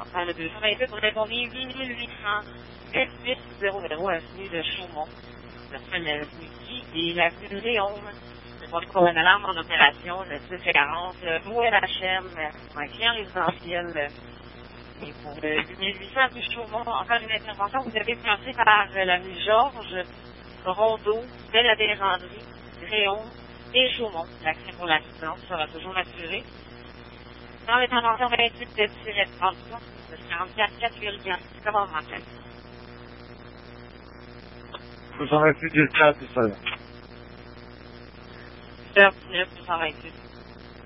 Dans le 228, vous répondez 8800 7800 avenue de Chaumont. La semaine midi et l'avenue de Léon. Répondez pour une alarme en opération, le 640, Louis la chaîne, un client résidentiel. Et pour le 8800 avenue Chaumont, encore une intervention, vous avez passé par l'avenue Georges, Rondeau, Belle-la-Vérandrie, Réon et Chaumont. L'accès pour l'accident sera toujours assuré. Dans l'intervention 28-33, le 44 4 comment on m'appelle? Vous en avez plus de 4, ça. 228.